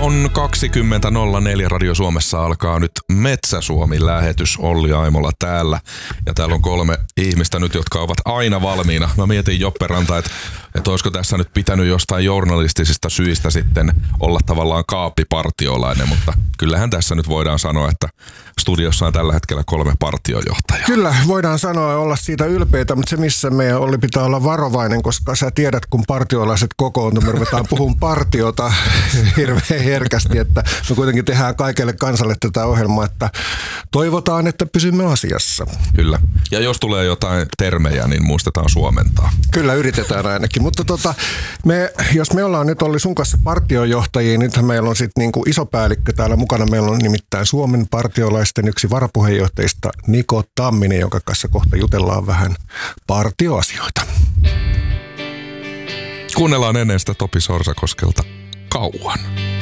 On 20.04 Radio Suomessa alkaa nyt Metsä-Suomi-lähetys. Olli Aimola täällä. Ja täällä on 3 ihmistä nyt, jotka ovat aina valmiina. Mä mietin Joppe Ranta, että olisiko tässä nyt pitänyt jostain journalistisista syistä sitten olla tavallaan kaappipartiolainen, mutta kyllähän tässä nyt voidaan sanoa, että studiossa on tällä hetkellä 3 partiojohtajaa. Kyllä, voidaan sanoa ja olla siitä ylpeitä, mutta se missä meidän Olli pitää olla varovainen, koska sä tiedät, kun partiolaiset kokoontuu, me ruvetaan puhumaan partiota hirveän herkästi, että me kuitenkin tehdään kaikelle kansalle tätä ohjelmaa, että toivotaan, että pysymme asiassa. Kyllä, ja jos tulee jotain termejä, niin muistetaan suomentaa. Kyllä, yritetään ainakin, mutta jos me ollaan nyt Olli sun kanssa partiojohtajia, nythän meillä on sitten niinku iso päällikkö täällä mukana, meillä on nimittäin Suomen partiolaisten yksi varapuheenjohtajista Niko Tamminen, jonka kanssa kohta jutellaan vähän partioasioita. Kuunnellaan ennen sitä Topi Sorsakoskelta Kauan.